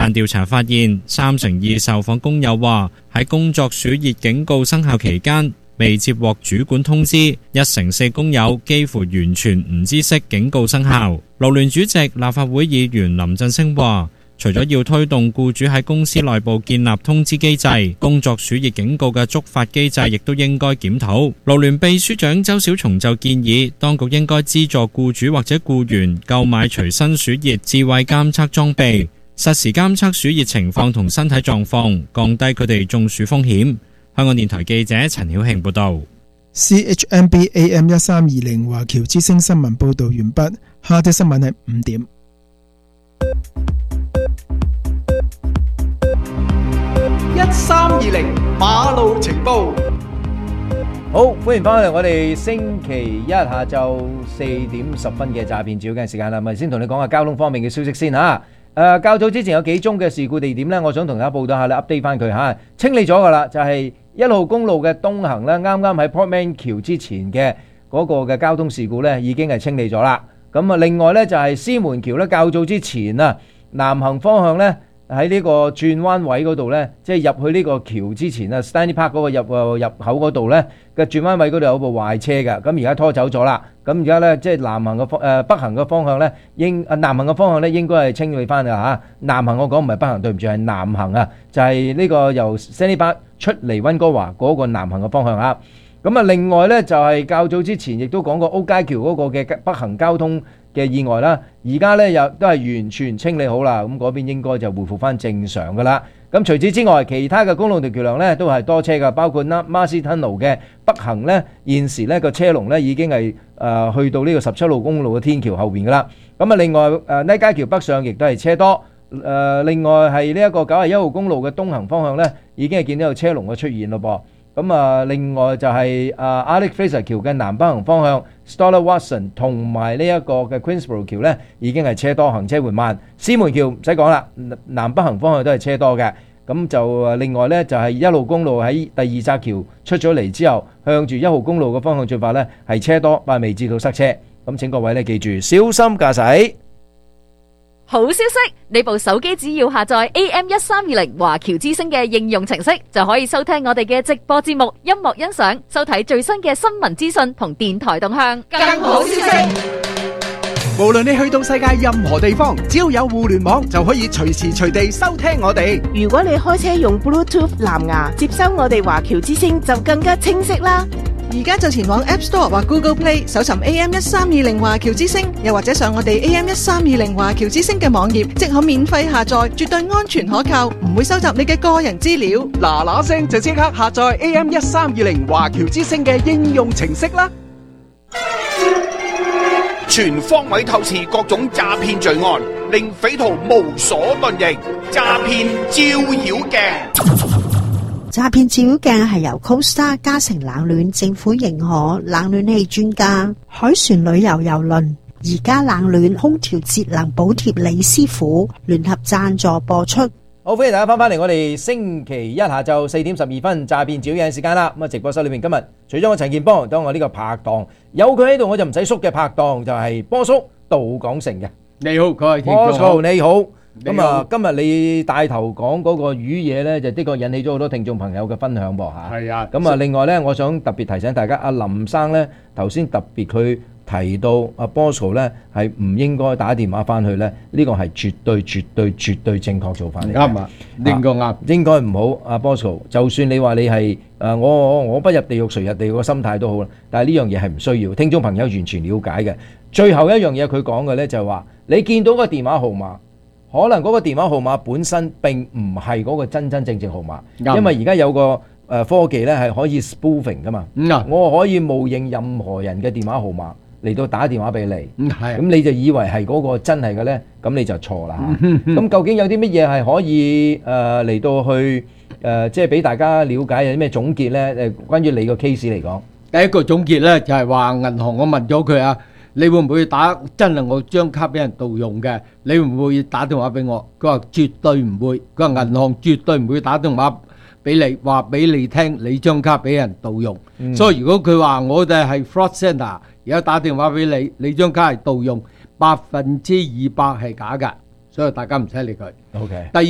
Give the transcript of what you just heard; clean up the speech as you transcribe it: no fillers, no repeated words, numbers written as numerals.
但調查發現，32%受訪工友話喺工作暑熱警告生效期間未接獲主管通知，1成4工友幾乎完全唔知悉警告生效。勞聯主席立法會議員林振昇話，除咗要推動僱主喺公司內部建立通知機制，工作暑熱警告嘅觸發機制亦都應該檢討。勞聯秘書長周小松就建議，當局應該資助僱主或者僱員購買隨身暑熱智慧監測裝備，實時監測暑熱情況同身體狀況，降低佢哋中暑風險。香港電台記者陳曉慶報道。 CHMB AM 1320華僑之聲新聞報道完畢，下隻新聞係5點。 1320馬路情報。 好，歡迎翻嚟我哋星期一下晝4點10分嘅詐騙照嘅時間啦。咪先同你講下交通方面嘅消息先吓。較早之前有幾宗嘅事故地點呢，我想同大家報道下咧 update 翻佢吓，清理咗噶啦，就係1號公路嘅東行咧，啱啱喺 Portman 橋之前嘅嗰個嘅交通事故呢，已經係清理咗啦。咁啊，另外呢，就係獅門橋呢，較早之前啊，南行方向呢，喺呢個轉彎位嗰度呢，即係入去呢個橋之前啊 Stanley Park 嗰個入口嗰度呢，嘅轉彎位嗰度有部壞車㗎，咁而家拖走咗啦。咁而家呢，即係北行嘅方向呢，南行嘅方向呢，應該係清理翻㗎嚇。南行我講唔係北行，對唔住，係南行啊，就係呢個由 Stanley Park 出嚟溫哥華嗰個南行嘅方向啊。咁啊，另外呢，就係較早之前亦都講過歐街橋嗰個嘅北行交通嘅意外啦，而家呢又都係完全清理好啦，咁嗰邊應該就回復翻正常噶啦。咁除此之外，其他嘅公路條橋梁呢都係多車噶，包括 Marcy Tunnel 嘅北行呢，現時呢個車龍呢已經係去到呢個17路公路嘅天橋後邊噶啦。咁啊，另外呢街橋北上亦都係車多。另外係呢一個91號公路嘅東行方向呢，已經係見到有車龍嘅出現咯噃。咁啊，另外就係Alex Fraser 橋嘅南北行方向 Stoddard Watson 同埋呢一個嘅 Queensborough 橋呢，已經係車多，行車緩慢。獅門橋唔使講啦，南北行方向都係車多嘅。咁就另外呢，就係1號公路喺第二匝橋出咗嚟之後，向住1號公路嘅方向進發呢，係車多，但係未至到塞車。咁請各位呢記住小心駕駛。 好消息，你部手機只要下載 AM1320華僑之聲嘅應用程式，就可以收聽我哋嘅直播節目、音樂欣賞、收睇最新嘅新聞資訊同電台動向。更好消息， 無論你去到世界任何地方，只要有互聯網，就可以隨時隨地收聽我哋。 如果你開車用 Bluetooth 藍牙接收我哋華僑之聲，就更加清晰啦。 而家就前往 App Store 或 Google Play 搜尋 AM1320華僑之聲，又或者上我哋 AM1320華僑之聲嘅網頁，即可免費下載，絕對安全可靠，唔會收集你嘅個人資料。 嗱聲就即刻下載 AM1320華僑之聲嘅應用程式啦！ 全方位透視各種詐騙罪案，令匪徒無所遁形。詐騙照妖鏡。 詐騙照妖鏡係由 Costa 嘉誠冷暖政府認可冷暖氣專家海船旅遊郵輪而家冷暖空調節能補貼李師傅聯合贊助播出。 好，歡迎大家翻嚟我哋星期一下晝4點12分詐騙照妖鏡時間啦。咁啊，直播室裏面今日除咗我陳健邦，當我呢個拍檔有佢喺度，我就唔使縮嘅拍檔就係波叔杜廣成嘅。 你好，各位聽眾。 波叔你好。咁啊，今日你帶頭講嗰個魚嘢咧，就的確引起咗好多聽眾朋友嘅分享噃嚇。 係啊。 咁啊，另外咧，我想特別提醒大家，阿林生咧頭先特別佢提到阿 Bosco 咧係唔應該打電話翻去咧，呢個係絕對正確做法嚟。 啱啊，應該啱， 應該唔好。阿 Bosco，就算你話你係我不入地獄誰入地獄嘅心態都好啦，但係呢樣嘢係唔需要，聽眾朋友完全了解嘅。最後一樣嘢佢講嘅咧就係話，你見到個電話號碼。可能嗰個電話號碼本身並唔係嗰個真正號碼，因為而家有個科技咧係可以 spoofing 噶嘛。我可以冒認任何人嘅電話號碼嚟到打電話俾你。咁你就以為係嗰個真係嘅咧，咁你就錯啦。咁究竟有啲乜嘢係可以嚟到去即係俾大家了解有啲咩總結咧？關於你個 case 嚟講， 第一個總結咧就係話銀行，我問咗佢啊。你會唔會打真係我張卡俾人盜用嘅？你會唔會打電話俾我？佢話絕對唔會。佢話銀行絕對唔會打電話俾你，話俾你聽你張卡俾人盜用。所以如果佢話我哋係 fraud center，而家打電話俾你，你張卡係盜用，200%係假㗎。所以大家唔使理佢。 OK。 第二。